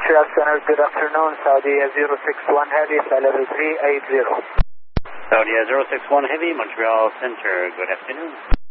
Montreal Center, good afternoon. Saudi 061 Heavy, flight level 380. Saudi 061 Heavy, Montreal Center, good afternoon.